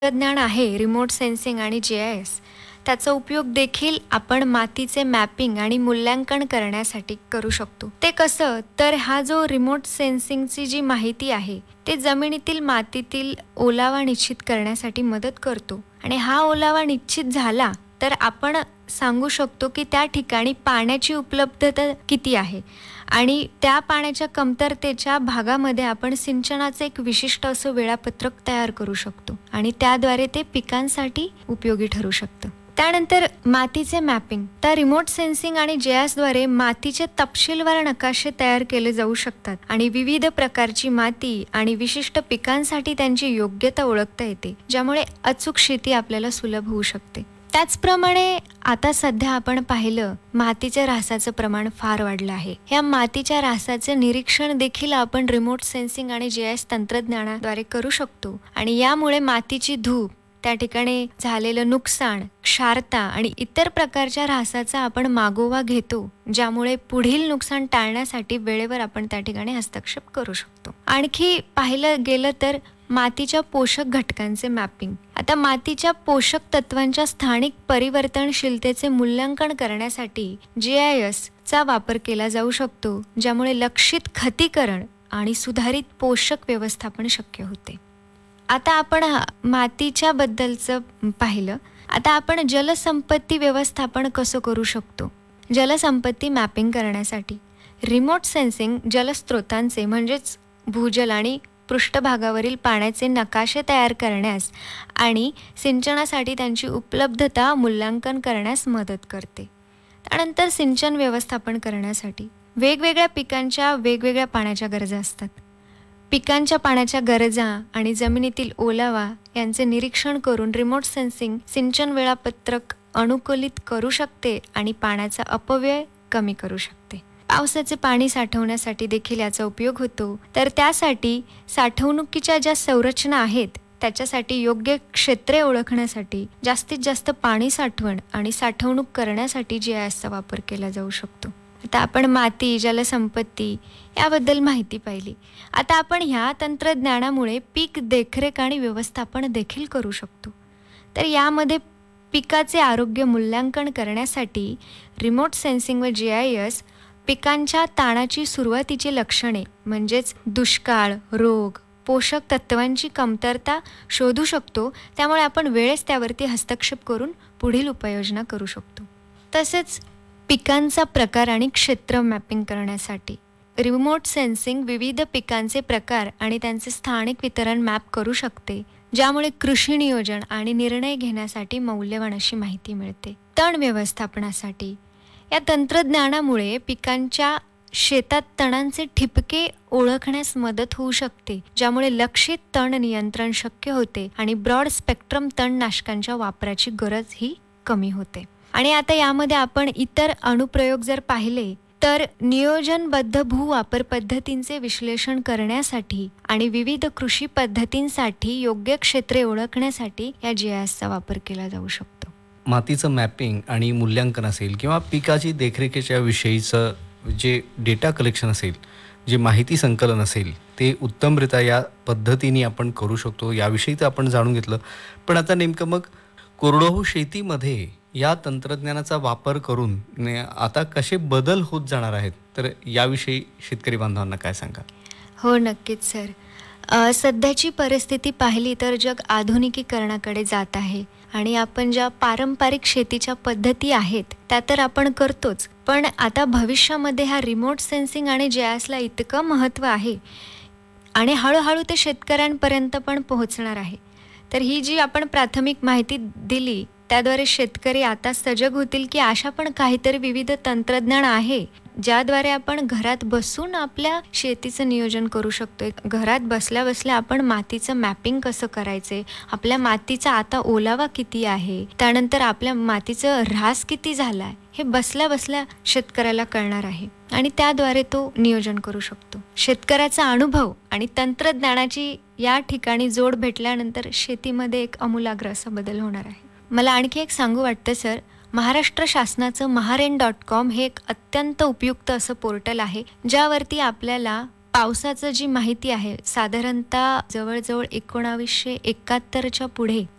तंत्रज्ञान आहे remote sensing आणि GIS त्याचा उपयोग देखील आपण मातीचे मॅपिंग आणि मूल्यांकन करण्यासाठी करू शकतो. ते कसं तर हा जो रिमोट सेन्सिंगची जी माहिती आहे ते जमिनीतील मातीतील ओलावा निश्चित करण्यासाठी मदत करतो आणि हा ओलावा निश्चित झाला तर आपण सांगू शकतो की त्या ठिकाणी पाण्याची उपलब्धता किती आहे आणि त्या पाण्याच्या कमतरतेच्या भागामध्ये आपण सिंचनाचे एक विशिष्ट असं वेळापत्रक तयार करू शकतो आणि त्याद्वारे ते पिकांसाठी उपयोगी ठरू शकतं. त्यानंतर मातीचे मॅपिंग. तर रिमोट सेन्सिंग आणि GISद्वारे मातीचे तपशीलवार नकाशे तयार केले जाऊ शकतात आणि विविध प्रकारची माती आणि विशिष्ट पिकांसाठी त्यांची योग्यता ओळखता येते, ज्यामुळे अचूक शेती आपल्याला सुलभ होऊ शकते. त्याचप्रमाणे आता सध्या आपण पाहिलं मातीच्या ऱ्हासाचं प्रमाण फार वाढलं आहे. या मातीच्या ऱ्हासाचे निरीक्षण देखील आपण रिमोट सेन्सिंग आणि GIS तंत्रज्ञानाद्वारे करू शकतो आणि यामुळे मातीची धूप, त्या ठिकाणी झालेलं नुकसान, क्षारता आणि इतर प्रकारच्या ऱ्हासाचा आपण मागोवा घेतो, ज्यामुळे पुढील नुकसान टाळण्यासाठी वेळेवर आपण त्या ठिकाणी हस्तक्षेप करू शकतो. आणखी पाहिलं गेलं तर मातीच्या पोषक घटकांचे मॅपिंग. आता मातीच्या पोषक तत्वांच्या स्थानिक परिवर्तनशीलतेचे मूल्यांकन करण्यासाठी GIS चा वापर केला जाऊ शकतो, ज्यामुळे लक्षित खतीकरण आणि सुधारित पोषक व्यवस्थापन शक्य होते. आता आपण मातीच्या बद्दलचं पाहिलं. आता आपण जलसंपत्ती व्यवस्थापन कसं करू शकतो. जलसंपत्ती मॅपिंग करण्यासाठी रिमोट सेन्सिंग जलस्रोतांचे म्हणजेच भूजल आणि पृष्ठभागावरील पाण्याचे नकाशे तयार करण्यास आणि सिंचनासाठी त्यांची उपलब्धता मूल्यांकन करण्यास मदत करते. त्यानंतर सिंचन व्यवस्थापन करण्यासाठी वेगवेगळ्या पिकांच्या वेगवेगळ्या पाण्याच्या गरजा असतात. पिकांच्या पाण्याच्या गरजा आणि जमिनीतील ओलावा यांचे निरीक्षण करून रिमोट सेन्सिंग सिंचन वेळापत्रक अनुकूलित करू शकते आणि पाण्याचा अपव्यय कमी करू शकते. पावसाचे पाणी साठवण्यासाठी देखील याचा उपयोग होतो. तर त्यासाठी साठवणुकीच्या ज्या संरचना आहेत त्याच्यासाठी योग्य क्षेत्रे ओळखण्यासाठी जास्तीत जास्त पाणी साठवण आणि साठवणूक करण्यासाठी GISचा वापर केला जाऊ शकतो. आता आपण माती, जलसंपत्ती याबद्दल माहिती पाहिली. आता आपण ह्या तंत्रज्ञानामुळे पीक देखरेख आणि व्यवस्थापन देखील करू शकतो. तर यामध्ये पिकाचे आरोग्य मूल्यांकन करण्यासाठी रिमोट सेन्सिंग व GIS पिकांच्या ताणाची सुरुवातीची लक्षणे म्हणजेच दुष्काळ, रोग, पोषक तत्वांची कमतरता शोधू शकतो. त्यामुळे आपण वेळेस त्यावरती हस्तक्षेप करून पुढील उपाययोजना करू शकतो. तसेच पिकांचा प्रकार आणि क्षेत्र मॅपिंग करण्यासाठी रिमोट सेन्सिंग विविध पिकांचे प्रकार आणि त्यांचे स्थानिक वितरण मॅप करू शकते, ज्यामुळे कृषी नियोजन आणि निर्णय घेण्यासाठी मौल्यवान अशी माहिती मिळते. तण व्यवस्थापनासाठी या तंत्रज्ञानामुळे पिकांच्या शेतात तणांचे ठिपके ओळखण्यास मदत होऊ शकते, ज्यामुळे लक्षित तण नियंत्रण शक्य होते आणि ब्रॉड स्पेक्ट्रम तणनाशकांच्या वापराची गरज ही कमी होते. आणि आता यामध्ये आपण इतर अनुप्रयोग जर पाहिले तर नियोजनबद्ध भूवापर पद्धतींचे विश्लेषण करण्यासाठी आणि विविध कृषी पद्धतींसाठी योग्य क्षेत्रे ओळखण्यासाठी या GISचा वापर केला जाऊ शकतो. मातीचं मॅपिंग आणि मूल्यांकन असेल किंवा पिकाची देखरेखीच्या विषयीचं जे डेटा कलेक्शन असेल, जे माहिती संकलन असेल, ते उत्तमरित्या या पद्धतीने आपण करू शकतो. याविषयी तर आपण जाणून घेतलं. पण आता नेमकं मग कोरडवाहू शेतीमध्ये या तंत्रज्ञानाचा वापर करून आता कसे बदल होत जाणार आहेत, तर याविषयी शेतकरी बांधवांना काय सांगा. हो, नक्कीच सर. सध्याची परिस्थिती पाहिली तर जग आधुनिकीकरणाकडे जात आहे आणि आपण ज्या पारंपरिक शेतीच्या पद्धती आहेत त्या तर आपण करतोच, पण आता भविष्यामध्ये ह्या रिमोट सेन्सिंग आणि GISला इतकं महत्त्व आहे आणि हळूहळू ते शेतकऱ्यांपर्यंत पण पोहोचणार आहे. तर ही जी आपण प्राथमिक माहिती दिली त्याद्वारे शेतकरी आता सजग होतील की अशा पण काहीतरी विविध तंत्रज्ञान आहे ज्याद्वारे आपण घरात बसून आपल्या शेतीचं नियोजन करू शकतो. घरात बसल्या बसल्या आपण मातीचं मॅपिंग कसं करायचे, आपल्या मातीचा आता ओलावा किती आहे, त्यानंतर आपल्या मातीचं ऱ्हास किती झाला आहे, हे बसल्या बसल्या शेतकऱ्याला कळणार आहे आणि त्याद्वारे तो नियोजन करू शकतो. शेतकऱ्याचा अनुभव आणि तंत्रज्ञानाची या ठिकाणी जोड भेटल्यानंतर शेतीमध्ये एक आमूलाग्र असा बदल होणार आहे. मला आणखी एक सांगू वाटतं सर, महाराष्ट्र शासनाचं महारेन.com हे एक अत्यंत उपयुक्त असं पोर्टल आहे, ज्यावरती आपल्याला पावसाचं जी माहिती आहे साधारणतः जवळजवळ 1971च्या पुढे